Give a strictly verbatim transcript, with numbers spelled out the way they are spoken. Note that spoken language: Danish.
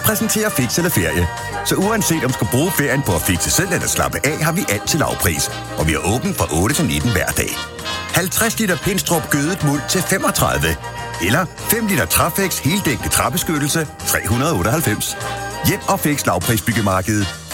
præsenterer Fix eller Ferie. Så uanset om du skal bruge ferien på at fikse selv eller slappe af, har vi alt til lavpris. Og vi er åbent fra otte til nitten hver dag. halvtreds liter Pinstrup gødet muld til femogtredive. Eller fem liter Trafex heldækkende træbeskyttelse tre hundrede og otteoghalvfems. Hjem og Fix lavprisbyggemarkedet